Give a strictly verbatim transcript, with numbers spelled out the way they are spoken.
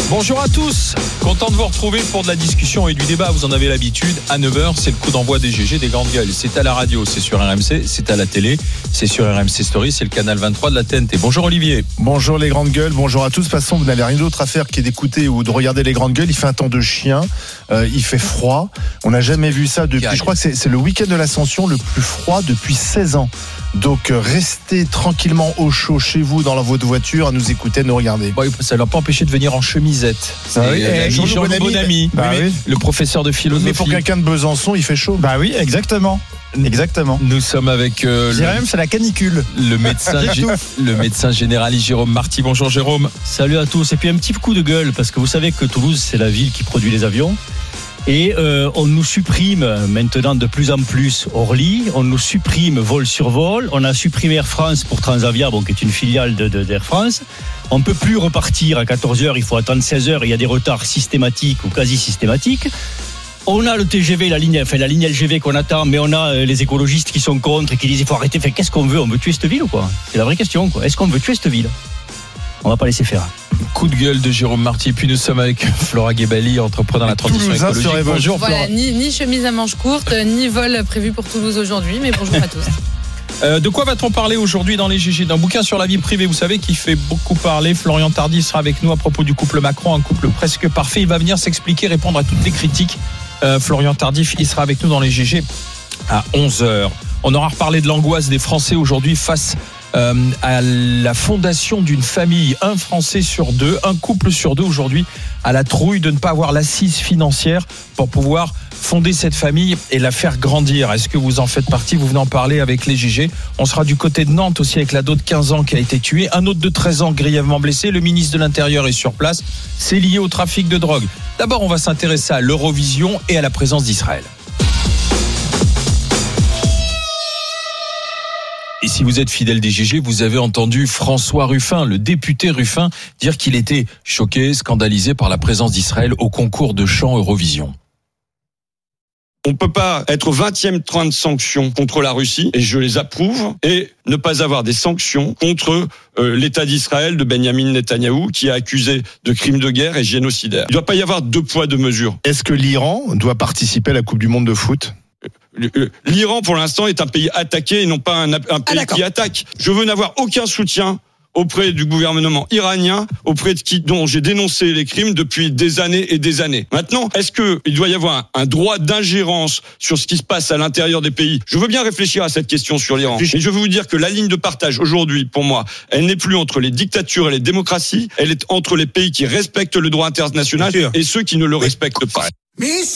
Bonjour à tous, content de vous retrouver pour de la discussion et du débat. Vous en avez l'habitude, à neuf heures, c'est le coup d'envoi des G G, des grandes gueules. C'est à la radio, c'est sur R M C, c'est à la télé, c'est sur R M C Story, c'est le canal vingt-trois de la T N T. Bonjour Olivier. Bonjour les grandes gueules, bonjour à tous. De toute façon, vous n'avez rien d'autre à faire qu'est d'écouter ou de regarder les grandes gueules. Il fait un temps de chien, euh, il fait froid. On n'a jamais vu ça depuis, je crois que c'est, c'est le week-end de l'Ascension le plus froid depuis seize ans. Donc euh, restez tranquillement au chaud chez vous dans votre voiture à nous écouter, à nous regarder. Bon, ça ne leur pas empêché de venir en chemisette. C'est ah oui, euh, Jean Bonamy, Bonamy bah oui, oui. Le professeur de philosophie. Mais pour quelqu'un de Besançon, il fait chaud. Bah oui, exactement. Exactement. Nous sommes avec euh, le, même, c'est la canicule. Le médecin, le médecin généraliste Jérôme Marty. Bonjour Jérôme. Salut à tous. Et puis un petit coup de gueule parce que vous savez que Toulouse c'est la ville qui produit les avions. Et euh, on nous supprime maintenant de plus en plus Orly, on nous supprime vol sur vol, on a supprimé Air France pour Transavia, bon, qui est une filiale de, de, d'Air France. On ne peut plus repartir à quatorze heures, il faut attendre seize heures, il y a des retards systématiques ou quasi systématiques. On a le T G V, la ligne, enfin la ligne L G V qu'on attend, mais on a les écologistes qui sont contre et qui disent il faut arrêter. Enfin, qu'est-ce qu'on veut ? On veut tuer cette ville ou quoi ? C'est la vraie question, quoi. Est-ce qu'on veut tuer cette ville ? On va pas laisser faire. Coup de gueule de Jérôme Marty. Puis nous sommes avec Flora Guébali, entrepreneur de la transition écologique. Bonjour. Voilà, ni, ni chemise à manches courtes, ni vol prévu pour Toulouse aujourd'hui, mais bonjour à tous. Euh, de quoi va-t-on parler aujourd'hui dans les G G ? D'un bouquin sur la vie privée, vous savez, qui fait beaucoup parler. Florian Tardy sera avec nous à propos du couple Macron, un couple presque parfait. Il va venir s'expliquer, répondre à toutes les critiques. Euh, Florian Tardif, il sera avec nous dans les G G à onze heures. On aura reparlé de l'angoisse des Français aujourd'hui face euh, à la fondation d'une famille. Un Français sur deux, un couple sur deux aujourd'hui à la trouille de ne pas avoir l'assise financière pour pouvoir fonder cette famille et la faire grandir. Est-ce que vous en faites partie ? Vous venez en parler avec les G G. On sera du côté de Nantes aussi avec l'ado de quinze ans qui a été tué. Un autre de treize ans grièvement blessé. Le ministre de l'Intérieur est sur place. C'est lié au trafic de drogue. D'abord, on va s'intéresser à l'Eurovision et à la présence d'Israël. Et si vous êtes fidèle des G G, vous avez entendu François Ruffin, le député Ruffin, dire qu'il était choqué, scandalisé par la présence d'Israël au concours de chant Eurovision. On ne peut pas être au vingtième train de sanctions contre la Russie, et je les approuve, et ne pas avoir des sanctions contre euh, l'État d'Israël de Benyamin Netanyahou, qui est accusé de crimes de guerre et génocidaire. Il ne doit pas y avoir deux poids, deux mesures. Est-ce que l'Iran doit participer à la Coupe du Monde de foot ? L'Iran, pour l'instant, est un pays attaqué et non pas un, un pays ah, qui attaque. Je veux n'avoir aucun soutien auprès du gouvernement iranien, auprès de qui, dont j'ai dénoncé les crimes depuis des années et des années. Maintenant, est-ce qu'il doit y avoir un, un droit d'ingérence sur ce qui se passe à l'intérieur des pays ? Je veux bien réfléchir à cette question sur l'Iran. Et je veux vous dire que la ligne de partage aujourd'hui, pour moi, elle n'est plus entre les dictatures et les démocraties, elle est entre les pays qui respectent le droit international et ceux qui ne le respectent pas.